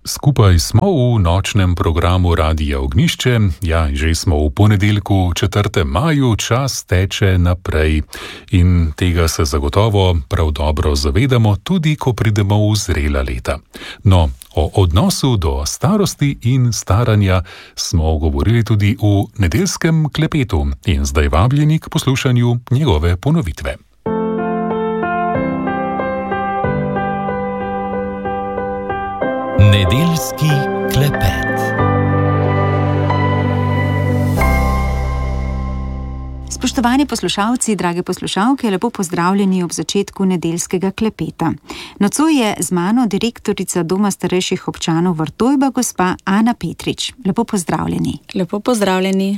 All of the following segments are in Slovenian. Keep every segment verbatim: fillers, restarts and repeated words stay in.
Skupaj smo v nočnem programu Radia Ognjišče, ja, že smo v ponedeljku četrtega maja, čas teče naprej in tega se zagotovo prav dobro zavedamo, tudi ko pridemo v zrela leta. No, o odnosu do starosti in staranja smo govorili tudi v nedeljskem klepetu in zdaj vabljeni k poslušanju njegove ponovitve. Nedeljski klepet. Spoštovani poslušalci, drage poslušalke, lepo pozdravljeni ob začetku nedeljskega klepeta. Nocoj je z mano direktorica Doma starejših občanov Vrtojba, gospa Ana Petrič. Lepo pozdravljeni. Lepo pozdravljeni.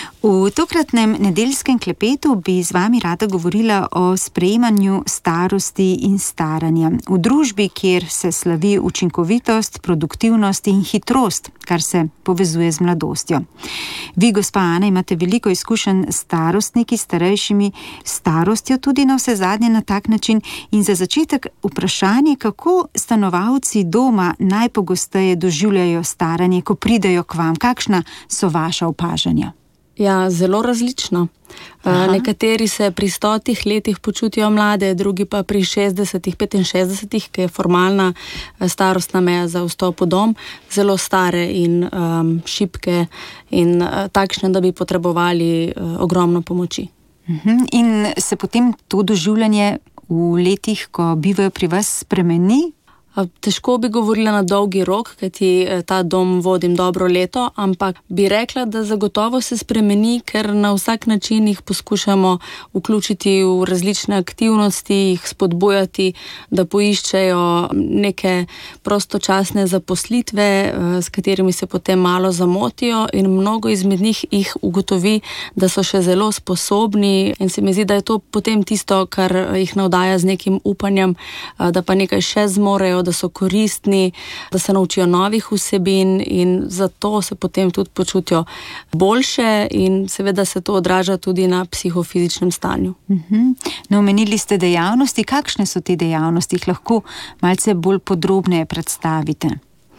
V tokratnem nedeljskem klepetu bi z vami rada govorila o sprejemanju starosti in staranja. V družbi, kjer se slavi učinkovitost, produktivnost in hitrost, kar se povezuje z mladostjo. Vi, gospa Ana, imate veliko izkušenj s starostniki, starejšimi, starostjo tudi na vse zadnje na tak način. In za začetek vprašanje, kako stanovalci doma najpogosteje doživljajo staranje, ko pridejo k vam? Kakšna so vaša opažanja? Ja, zelo različno. Aha. Nekateri se pri stotih letih počutijo mlade, drugi pa pri šestdesetih, petinšestdesetih, ki je formalna starostna meja za vstop v dom, zelo stare in um, šibke in uh, takšne, da bi potrebovali uh, ogromno pomoči. Uh-huh. In se potem to doživljanje v letih, ko bivajo pri vas, spremeni? Težko bi govorila na dolgi rok, kajti ta dom vodim dobro leto, ampak bi rekla, da zagotovo se spremeni, ker na vsak način jih poskušamo vključiti v različne aktivnosti, jih spodbujati, da poiščejo neke prostočasne zaposlitve, s katerimi se potem malo zamotijo, in mnogo izmed njih jih ugotovi, da so še zelo sposobni, in se mi zdi, da je to potem tisto, kar jih navdaja z nekim upanjem, da pa nekaj še zmorejo, da so koristni, da se naučijo novih vsebin, in zato se potem tudi počutijo boljše in seveda se to odraža tudi na psihofizičnem stanju. Uh-huh. No, omenili ste dejavnosti. Kakšne so te dejavnosti? Jih lahko malce bolj podrobneje predstavite?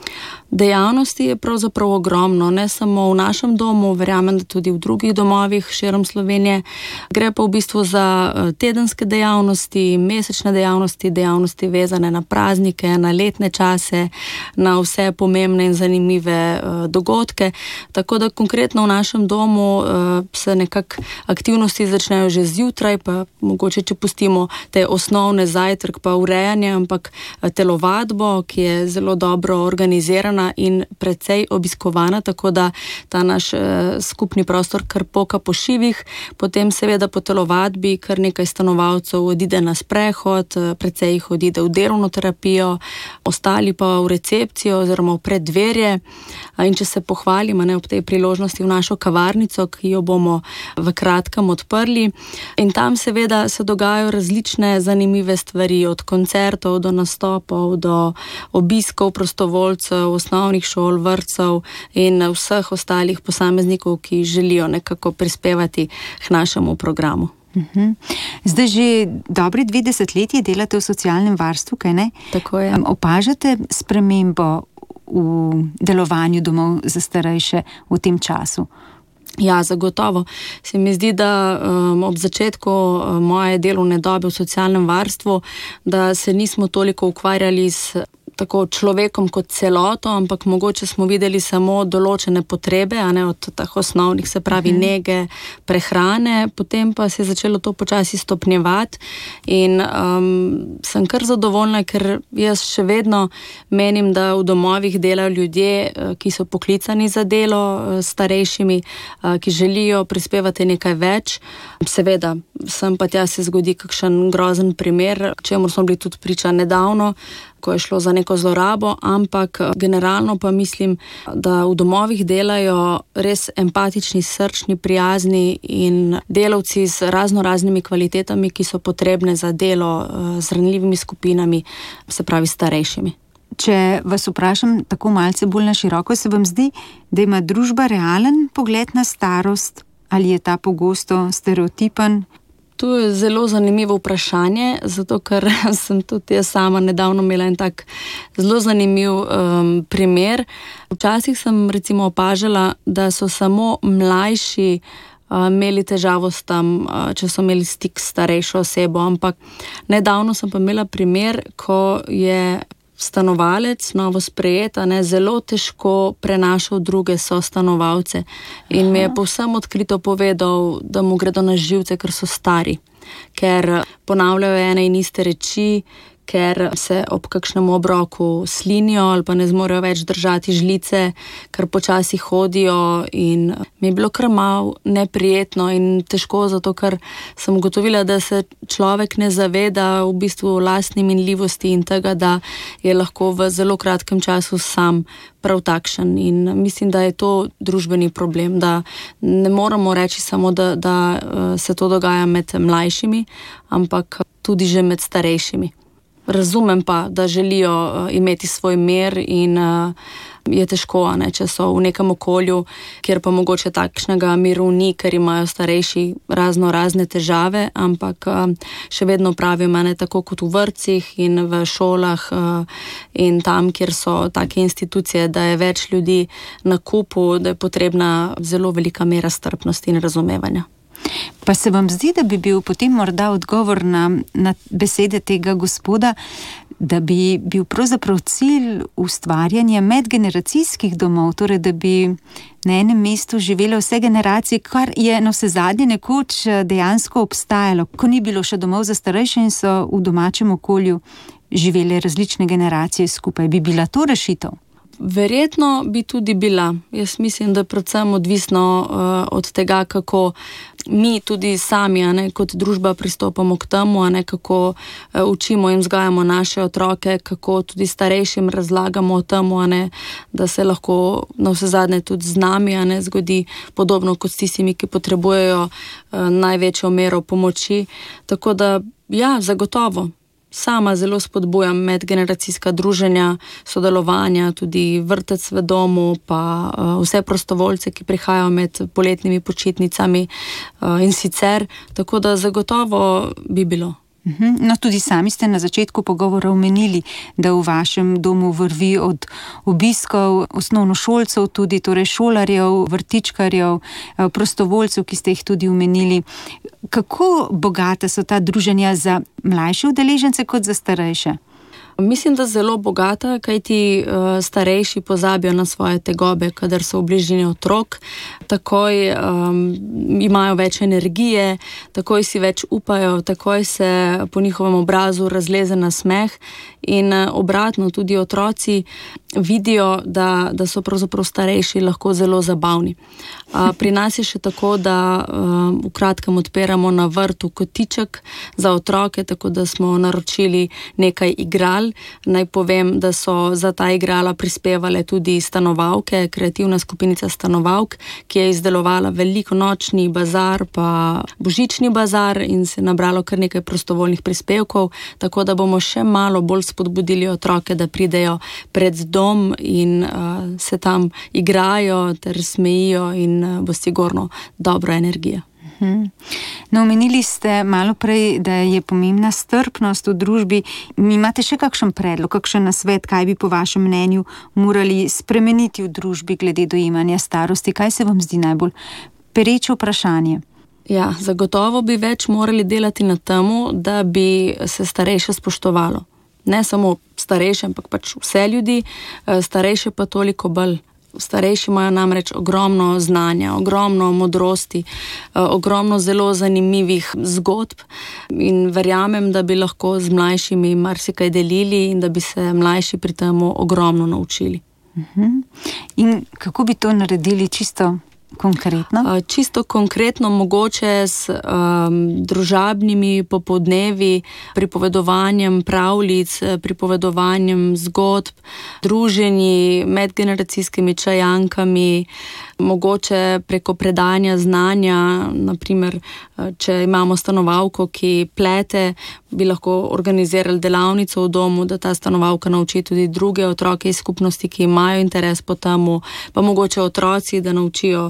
Dejavnosti je pravzaprav ogromno, ne samo v našem domu, verjamem, da tudi v drugih domovih širom Slovenije. Gre pa v bistvu za tedenske dejavnosti, mesečne dejavnosti, dejavnosti vezane na praznike, na letne čase, na vse pomembne in zanimive dogodke. Tako da konkretno v našem domu se nekako aktivnosti začnejo že zjutraj, pa mogoče, če pustimo te osnovne zajtrk pa urejanje, ampak telovadbo, ki je zelo dobro organizirana in precej obiskovana, tako da ta naš eh, skupni prostor kar poka po šivih. Potem seveda po telovadbi kar nekaj stanovalcev odide na sprehod, precej jih odide v delovno terapijo, ostali pa v recepcijo oziroma v preddverje. In če se pohvalimo, ne, ob tej priložnosti v našo kavarnico, ki jo bomo v kratkem odprli. In tam seveda se dogajajo različne zanimive stvari, od koncertov do nastopov, do obiskov prostovoljcev, osnovnih šol, vrtcev in vseh ostalih posameznikov, ki želijo nekako prispevati k našemu programu. Uh-huh. Zdaj že dobri dve desetletji delate v socialnem varstvu, kaj ne? Tako je. Opažate spremembo v delovanju domov za starejše v tem času? Ja, zagotovo. Se mi zdi, da um, ob začetku um, moje delovne dobe v socialnem varstvu, da se nismo toliko ukvarjali s tako človekom kot celoto, ampak mogoče smo videli samo določene potrebe, a ne, od teh osnovnih, se pravi nege, prehrane, potem pa se je začelo to počasi stopnjevati in um, sem kar zadovoljna, ker jaz še vedno menim, da v domovih delajo ljudje, ki so poklicani za delo s starejšimi, ki želijo prispevati nekaj več. Seveda, sem pa tja se zgodi kakšen grozen primer, čemu smo bili tudi priča nedavno, ko je šlo za neko zlorabo, ampak generalno pa mislim, da v domovih delajo res empatični, srčni, prijazni in delavci z razno raznimi kvalitetami, ki so potrebne za delo z ranljivimi skupinami, se pravi starejšimi. Če vas vprašam tako malce bolj na široko, se vam zdi, da ima družba realen pogled na starost, ali je ta pogosto stereotipen? To je zelo zanimivo vprašanje, zato ker sem tudi jaz sama nedavno imela en tak zelo zanimiv um, primer. Včasih sem recimo opažala, da so samo mlajši uh, imeli težavo s tem, uh, če so imeli stik s starejšo osebo, ampak nedavno sem pa imela primer, ko je stanovalec, novo sprejeta, ne, zelo težko prenašal druge sostanovalce in mi je povsem odkrito povedal, da mu gredo na živce, ker so stari, ker ponavljajo ene in iste reči, ker se ob kakšnem obroku slinijo ali pa ne zmorejo več držati žlice, ker počasi hodijo in mi je bilo kar malo neprijetno in težko, zato ker sem ugotovila, da se človek ne zaveda v bistvu lastne minljivosti in tega, da je lahko v zelo kratkem času sam prav takšen in mislim, da je to družbeni problem, da ne moramo reči samo, da, da se to dogaja med mlajšimi, ampak tudi že med starejšimi. Razumem pa, da želijo uh, imeti svoj mir in uh, je težko, ne, če so v nekem okolju, kjer pa mogoče takšnega miru ni, ker imajo starejši razno razne težave, ampak uh, še vedno pravim, ne, tako kot v vrtcih in v šolah uh, in tam, kjer so take institucije, da je več ljudi na kupu, da je potrebna zelo velika mera strpnosti in razumevanja. Pa se vam zdi, da bi bil potem morda odgovor na, na besede tega gospoda, da bi bil pravzaprav cilj ustvarjanja medgeneracijskih domov, torej da bi na enem mestu živele vse generacije, kar je na vse zadnje nekoč dejansko obstajalo, ko ni bilo še domov za starejše in so v domačem okolju živele različne generacije skupaj. Bi bila to rešitev? Verjetno bi tudi bila. Jaz mislim, da predvsem odvisno uh, od tega, kako mi tudi sami, a ne, kot družba pristopamo k temu, a ne, kako uh, učimo in vzgajamo naše otroke, kako tudi starejšim razlagamo o temu, a ne, da se lahko na vse zadnje tudi z nami, a ne, zgodi podobno kot s tistimi, ki potrebujejo uh, največjo mero pomoči. Tako da, ja, zagotovo. Sama zelo spodbujam medgeneracijska druženja, sodelovanja, tudi vrtec v domu, pa uh, vse prostovoljce, ki prihajajo med poletnimi počitnicami uh, in sicer, tako da zagotovo bi bilo. No, tudi sami ste na začetku pogovora omenili, da v vašem domu vrvi od obiskov osnovnošolcev, tudi torej šolarjev, vrtičkarjev, prostovoljcev, ki ste jih tudi omenili. Kako bogata so ta druženja za mlajše udeležence kot za starejše? Mislim, da zelo bogata, kajti uh, starejši pozabijo na svoje tegobe, kadar so v bližini otrok, takoj um, imajo več energije, takoj si več upajo, takoj se po njihovem obrazu razleze na smeh in uh, obratno tudi otroci vidijo, da, da so pravzaprav starejši lahko zelo zabavni. Uh, pri nas je še tako, da uh, v kratkem odpiramo na vrtu kotiček za otroke, tako da smo naročili nekaj igral. Naj povem, da so za ta igrala prispevale tudi stanovalke, kreativna skupinica stanovalk, ki je izdelovala veliko nočni bazar pa božični bazar in se nabralo kar nekaj prostovoljnih prispevkov, tako da bomo še malo bolj spodbudili otroke, da pridejo pred dom in uh, se tam igrajo ter smejijo in uh, bo sigurno dobra energija. No, omenili ste malo prej, da je pomembna strpnost v družbi. Imate še kakšen predlog, kakšen nasvet, kaj bi po vašem mnenju morali spremeniti v družbi glede dojemanja starosti? Kaj se vam zdi najbolj pereče vprašanje? Ja, zagotovo bi več morali delati na temu, da bi se starejše spoštovalo. Ne samo starejše, ampak pač vse ljudi, starejše pa toliko bolj. Starejši imajo namreč ogromno znanja, ogromno modrosti, ogromno zelo zanimivih zgodb in verjamem, da bi lahko z mlajšimi marsikaj delili in da bi se mlajši pri tem ogromno naučili. In kako bi to naredili čisto konkretno? Čisto konkretno mogoče s um, družabnimi popoldnevi, pripovedovanjem pravljic, pripovedovanjem zgodb, druženji, medgeneracijskimi čajankami, mogoče preko predanja znanja, naprimer, če imamo stanovalko, ki plete, bi lahko organizirali delavnico v domu, da ta stanovalka nauči tudi druge otroke iz skupnosti, ki imajo interes po temu, pa mogoče otroci, da naučijo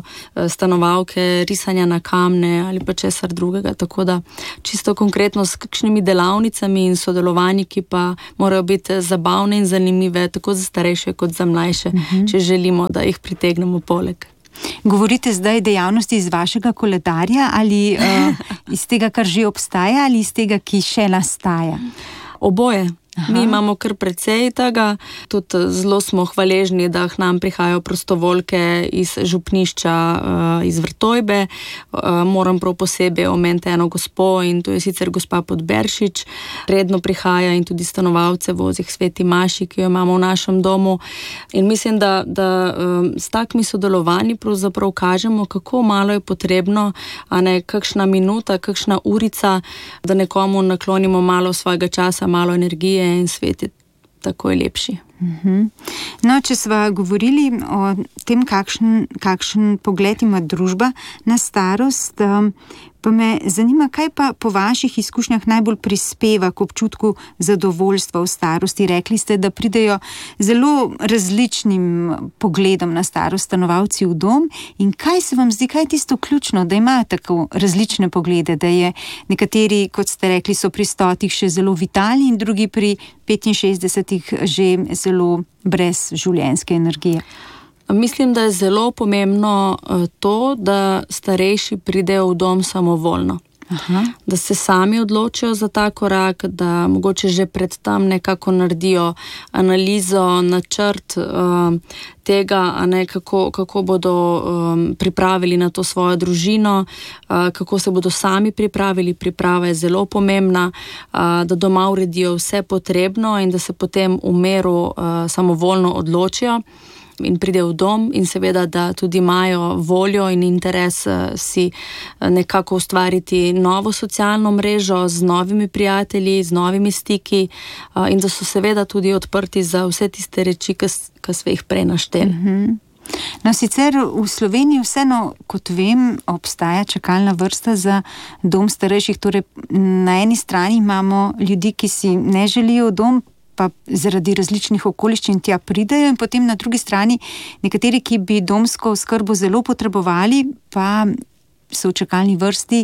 stanovalke risanja na kamne ali pa česar drugega. Tako da čisto konkretno s kakšnimi delavnicami in sodelovanji, ki pa morajo biti zabavne in zanimive tako za starejše kot za mlajše, uh-huh. če želimo, da jih pritegnemo poleg. Govorite zdaj dejavnosti iz vašega koledarja ali uh, iz tega, kar že obstaja, ali iz tega, ki še nastaja? Oboje. Aha. Mi imamo kar precej tega, tudi zelo smo hvaležni, da k nam prihajajo prostovoljke iz župnišča, iz Vrtojbe. Moram prav posebej omeniti eno gospo in to je sicer gospa Podberšič. Redno prihaja in tudi stanovalce vozi k Sveti Maši, ki jo imamo v našem domu. In mislim, da, da s takimi sodelovanji pravzaprav kažemo, kako malo je potrebno, a ne kakšna minuta, kakšna urica, da nekomu naklonimo malo svojega časa, malo energije in svet je tako lepši. Uh-huh. No, če sva govorili o tem, kakšen, kakšen pogled ima družba na starost, um, pa me zanima, kaj pa po vaših izkušnjah najbolj prispeva k občutku zadovoljstva v starosti. Rekli ste, da pridejo zelo različnim pogledom na starost stanovalci v dom in kaj se vam zdi, kaj je tisto ključno, da imajo tako različne poglede, da je nekateri, kot ste rekli, so pri stotih še zelo vitalni in drugi pri petinšestdesetih že zelo brez življenjske energije. Mislim, da je zelo pomembno to, da starejši pridejo v dom samovoljno. Aha. Da se sami odločijo za ta korak, da mogoče že pred tam nekako naredijo analizo, načrt uh, tega, a ne, kako, kako bodo um, pripravili na to svojo družino, uh, kako se bodo sami pripravili. Priprava je zelo pomembna, uh, da doma uredijo vse potrebno in da se potem v miru uh, samovoljno odločijo in pride v dom in seveda, da tudi imajo voljo in interes si nekako ustvariti novo socialno mrežo z novimi prijatelji, z novimi stiki in da so seveda tudi odprti za vse tiste reči, ki sve jih prej našteli. Mm-hmm. No, sicer v Sloveniji vseeno, kot vem, obstaja čakalna vrsta za dom starejših, torej na eni strani imamo ljudi, ki si ne želijo dom, pa zaradi različnih okoliščin tja pridejo in potem na drugi strani nekateri, ki bi domsko oskrbo zelo potrebovali, pa so v čakalni vrsti.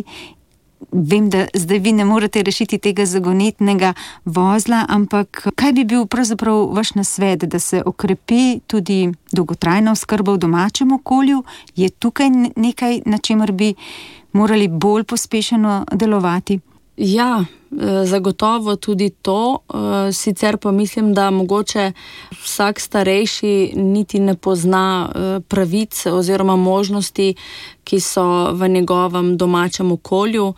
Vem, da zdaj vi ne morete rešiti tega zagonetnega vozla, ampak kaj bi bil pravzaprav vaš nasvet, da se okrepi tudi dolgotrajna oskrba v domačem okolju? Je tukaj nekaj, na čemer bi morali bolj pospešeno delovati? Ja, zagotovo tudi to, sicer pa mislim, da mogoče vsak starejši niti ne pozna pravic oziroma možnosti, ki so v njegovem domačem okolju,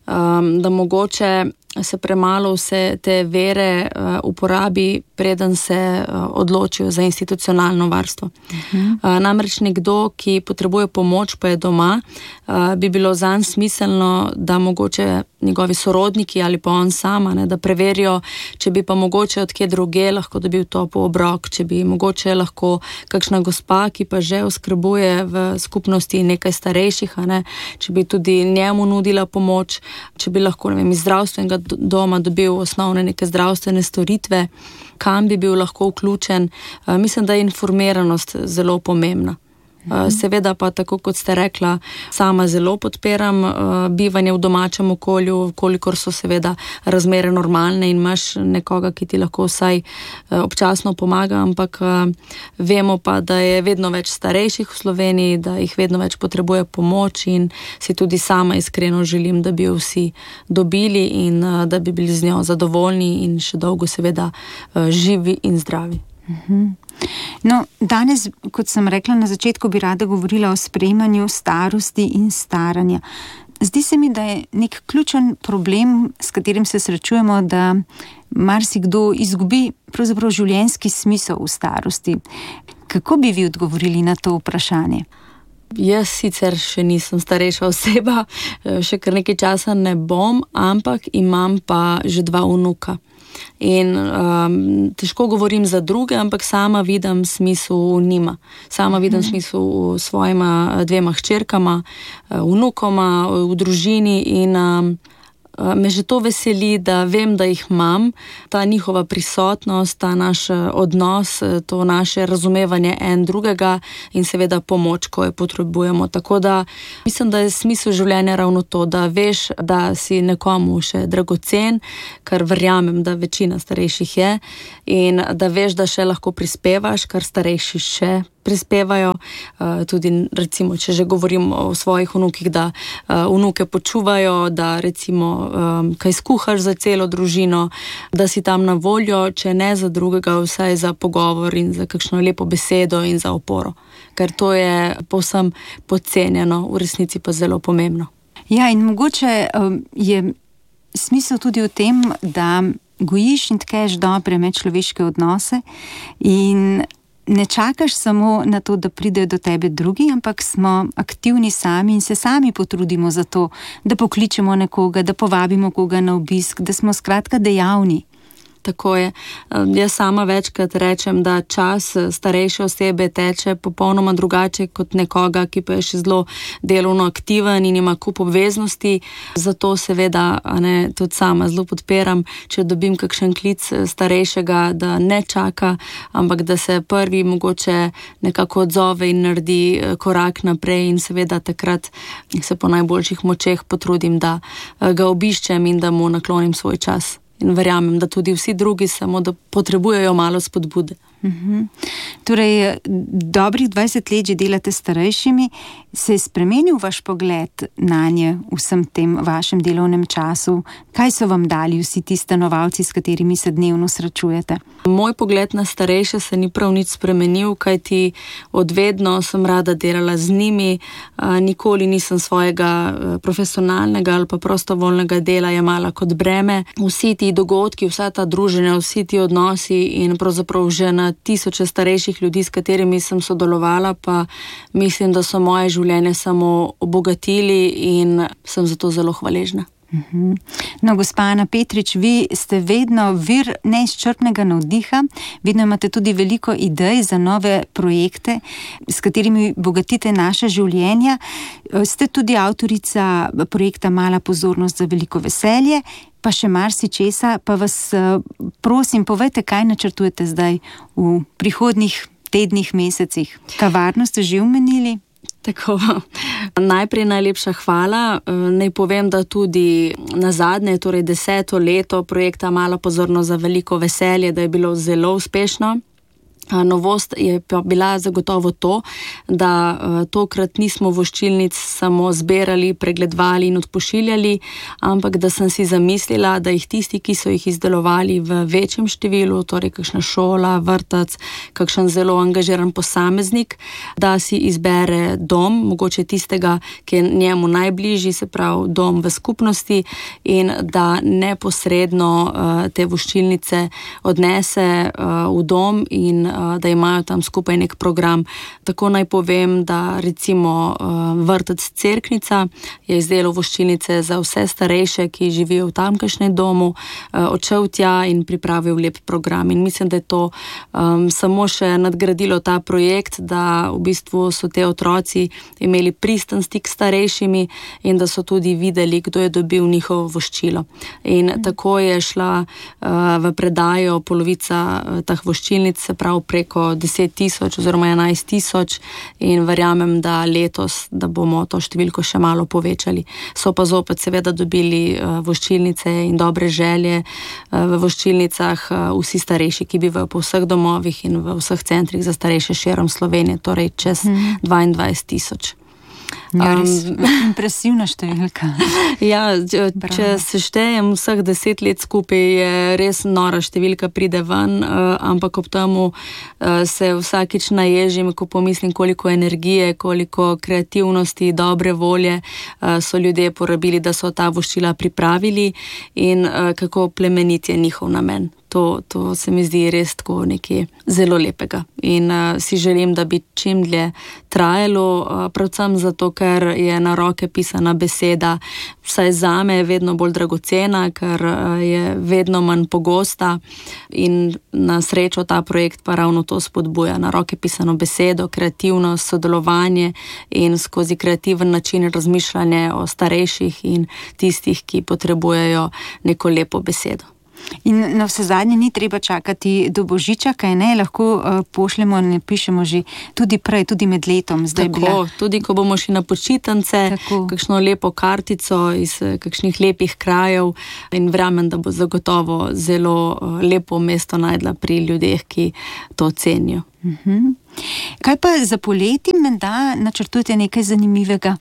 da mogoče se premalo vse te vere uporabi, preden se odločijo za institucionalno varstvo. Uh-huh. Namreč nekdo, ki potrebuje pomoč, pa je doma, bi bilo zanj smiselno, da mogoče njegovi sorodniki ali pa on sama, ne, da preverijo, če bi pa mogoče odkje druge lahko dobil topel obrok, če bi mogoče lahko kakšna gospa, ki pa že oskrbuje v skupnosti nekaj starejših, ne, če bi tudi njemu nudila pomoč, če bi lahko, ne vem, iz zdravstvenega doma dobil osnovne neke zdravstvene storitve, kam bi bil lahko vključen. Mislim, da je informiranost zelo pomembna. Seveda pa, tako kot ste rekla, sama zelo podpiram bivanje v domačem okolju, kolikor so seveda razmere normalne in imaš nekoga, ki ti lahko vsaj občasno pomaga, ampak vemo pa, da je vedno več starejših v Sloveniji, da jih vedno več potrebuje pomoč in si tudi sama iskreno želim, da bi jo vsi dobili in da bi bili z njo zadovoljni in še dolgo seveda živi in zdravi. Mhm. No, danes, kot sem rekla na začetku, bi rada govorila o sprejemanju starosti in staranja. Zdi se mi, da je nek ključen problem, s katerim se srečujemo, da marsikdo izgubi pravzaprav življenjski smisel v starosti. Kako bi vi odgovorili na to vprašanje? Jaz sicer še nisem starejša oseba, še kar nekaj časa ne bom, ampak imam pa že dva vnuka. In um, težko govorim za druge, ampak sama vidim smisel v njima. Sama vidim mm. smisel v svojima dvema hčerkama, vnukoma, v družini in um, me že to veseli, da vem, da jih imam, ta njihova prisotnost, ta naš odnos, to naše razumevanje en drugega in seveda pomoč, ko jo potrebujemo. Tako da mislim, da je smisel življenja ravno to, da veš, da si nekomu še dragocen, kar verjamem, da večina starejših je, in da veš, da še lahko prispevaš, kar starejši še prispevajo. Tudi recimo, če že govorim o svojih vnukih, da vnuke počuvajo, da recimo kaj skuhaš za celo družino, da si tam na voljo, če ne za drugega, vsaj za pogovor in za kakšno lepo besedo in za oporo. Ker to je povsem podcenjeno, v resnici pa zelo pomembno. Ja, in mogoče je smisel tudi v tem, da gojiš in tkeš dobre medčloveške odnose in ne čakaš samo na to, da pridejo do tebe drugi, ampak smo aktivni sami in se sami potrudimo za to, da pokličemo nekoga, da povabimo koga na obisk, da smo skratka dejavni. Tako je. Jaz sama večkrat rečem, da čas starejše osebe teče popolnoma drugače kot nekoga, ki pa je še zelo delovno aktiven in ima kup obveznosti. Zato seveda ne, tudi sama zelo podpiram, če dobim kakšen klic starejšega, da ne čaka, ampak da se prvi mogoče nekako odzove in naredi korak naprej in seveda takrat se po najboljših močeh potrudim, da ga obiščem in da mu naklonim svoj čas. In verjamem, da tudi vsi drugi samo da potrebujejo malo spodbude. Uhum. Torej, dobrih dvajset let že delate s starejšimi. Se je spremenil vaš pogled na nje v vsem tem vašem delovnem času? Kaj so vam dali vsi ti stanovalci, s katerimi se dnevno srečujete? Moj pogled na starejše se ni prav nič spremenil, kajti odvedno sem rada delala z njimi, nikoli nisem svojega profesionalnega ali pa prostovoljnega dela jemala kot breme. Vsi ti dogodki, vsa ta druženja, vsi ti odnosi in pravzaprav že na tisoče starejših ljudi, s katerimi sem sodelovala, pa mislim, da so moje življenje samo obogatili in sem zato zelo hvaležna. Uhum. No, gospa Ana Petrič, vi ste vedno vir neizčrpnega navdiha, vedno imate tudi veliko idej za nove projekte, s katerimi bogatite naše življenja. Ste tudi avtorica projekta Mala pozornost za veliko veselje, pa še marsičesa, pa vas prosim, povejte, kaj načrtujete zdaj v prihodnjih tednih, mesecih. Kavarno ste že omenili? Tako, najprej najlepša hvala. Naj povem, da tudi na zadnje, torej deseto leto projekta Mala pozornost za veliko veselje, da je bilo zelo uspešno. Novost je pa bila zagotovo to, da tokrat nismo voščilnic samo zbirali, pregledovali in odpošiljali, ampak da sem si zamislila, da jih tisti, ki so jih izdelovali v večjem številu, torej kakšna šola, vrtec, kakšen zelo angažiran posameznik, da si izbere dom, mogoče tistega, ki je njemu najbližji, se pravi dom v skupnosti, in da neposredno te voščilnice odnese v dom in da imajo tam skupaj nek program. Tako naj povem, da recimo vrtec Cerknica je izdelal voščilnice za vse starejše, ki živijo v tamkajšnjem domu, odšel tja in pripravil lep program. In mislim, da je to um, samo še nadgradilo ta projekt, da v bistvu so te otroci imeli pristen stik s starejšimi in da so tudi videli, kdo je dobil njihovo voščilo. In mm. tako je šla uh, v predajo polovica uh, teh voščilnic, se pravi preko deset tisoč oziroma enajst tisoč, in verjamem, da letos, da bomo to številko še malo povečali. So pa zopet seveda dobili uh, voščilnice in dobre želje uh, v voščilnicah uh, vsi starejši, ki bivajo po vseh domovih in v vseh centrih za starejše širom Slovenije, torej čez hmm. dvaindvajset tisoč. Ja, res impresivna številka. Ja, če, če seštejem vseh deset let skupaj, je res nora številka, pride ven, uh, ampak ob temu uh, se vsakič naježim, ko pomislim, koliko energije, koliko kreativnosti, dobre volje uh, so ljudje porabili, da so ta voščila pripravili in uh, kako plemenit je njihov namen. To, to se mi zdi res tako nekaj zelo lepega in uh, si želim, da bi čim dlje trajalo, uh, predvsem zato, ker je na roke pisana beseda, vsaj zame je vedno bolj dragocena, ker uh, je vedno manj pogosta in na srečo ta projekt pa ravno to spodbuja, na roke pisano besedo, kreativnost, sodelovanje in skozi kreativen način razmišljanje o starejših in tistih, ki potrebujejo neko lepo besedo. In na vse zadnje ni treba čakati do Božiča, kaj ne, lahko uh, pošljemo in pišemo že tudi prej, tudi med letom. Zdaj Tako, bila... tudi ko bomo šli na počitnice, Tako. kakšno lepo kartico iz kakšnih lepih krajev in verjamem, da bo zagotovo zelo uh, lepo mesto najdla pri ljudeh, ki to cenijo. Uh-huh. Kaj pa za poleti menda načrtujete nekaj zanimivega?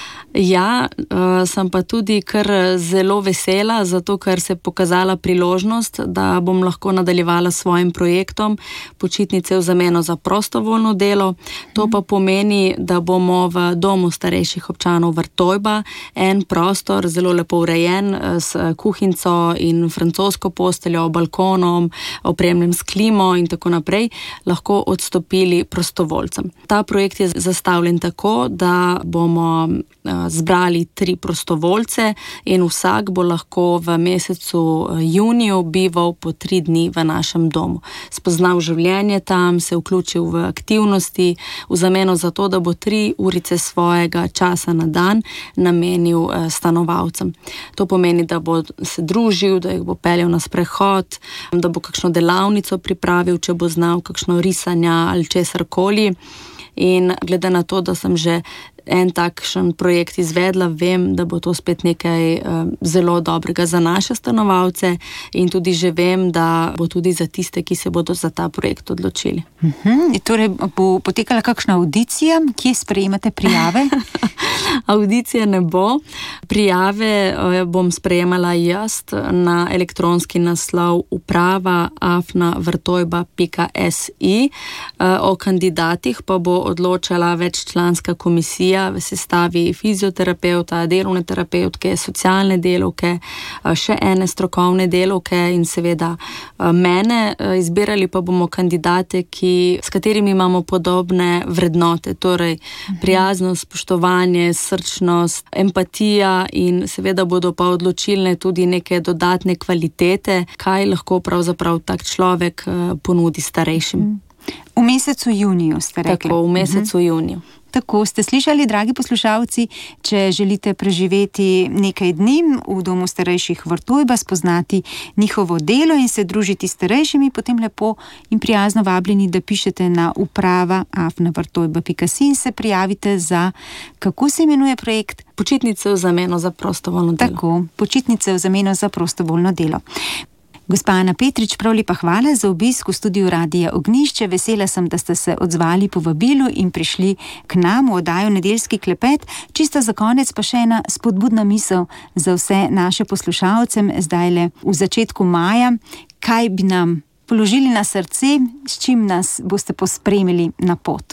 Ja, uh, sem pa tudi kar zelo vesela, zato ker se je pokazala priložnost, da bom lahko nadaljevala s svojim projektom počitnice v zameno za prostovoljno delo. To pa pomeni, da bomo v domu starejših občanov Vrtojba en prostor, zelo lepo urejen, s kuhinco in francosko posteljo, balkonom, opremljen s klimo in tako naprej, lahko odstopili prostovoljcem. Ta projekt je zastavljen tako, da bomo zbrali tri prostovoljce in vsak bo lahko v mesecu juniju bival po tri dni v našem domu. Spoznal življenje tam, se vključil v aktivnosti, v zameno za to, da bo tri urice svojega časa na dan namenil stanovalcem. To pomeni, da bo se družil, da jih bo peljal na sprehod, da bo kakšno delavnico pripravil, če bo znal kakšno risanja ali česarkoli. In glede na to, da sem že en takšen projekt izvedla, vem, da bo to spet nekaj uh, zelo dobrega za naše stanovalce in tudi že vem, da bo tudi za tiste, ki se bodo za ta projekt odločili. Uh-huh. Torej bo potekala kakšna audicija, kje sprejemate prijave? Audicije ne bo. Prijave uh, bom sprejemala jaz na elektronski naslov uprava afna vrtojba pika si. Uh, o kandidatih pa bo odločala veččlanska komisija v sestavi fizioterapeuta, delovne terapeutke, socialne delavke, še ene strokovne delavke in seveda mene. Izbirali pa bomo kandidate, ki, s katerimi imamo podobne vrednote, torej prijaznost, spoštovanje, srčnost, empatija in seveda bodo pa odločilne tudi neke dodatne kvalitete, kaj lahko pravzaprav tak človek ponudi starejšim. V mesecu juniju ste rekli. Tako, v mesecu uh-huh. juniju. Tako, ste slišali, dragi poslušalci, če želite preživeti nekaj dni v domu starejših Vrtojba, spoznati njihovo delo in se družiti s starejšimi, potem lepo in prijazno vabljeni, da pišete na uprava afna vrtojba pika si in se prijavite za, kako se imenuje projekt? Počitnice v zameno za prostovoljno delo. Tako, počitnice v zameno za prostovoljno delo. Gospa Ana Petrič, prav lepa hvala za obisk v studiu Radia Ognjišče. Vesela sem, da ste se odzvali povabilu in prišli k nam v oddajo Nedeljski klepet. Čisto za konec pa še ena spodbudna misel za vse naše poslušalce zdajle v začetku maja. Kaj bi nam položili na srce, s čim nas boste pospremili na pot?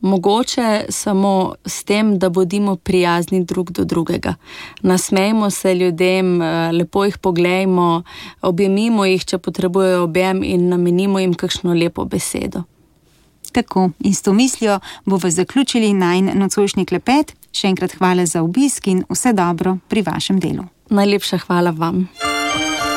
Mogoče samo s tem, da bodimo prijazni drug do drugega. Nasmejmo se ljudem, lepo jih poglejmo, objemimo jih, če potrebujejo objem in namenimo jim kakšno lepo besedo. Tako, in s to mislijo bomo zaključili najin nocojšnji klepet. Še enkrat hvala za obisk in vse dobro pri vašem delu. Najlepša hvala vam.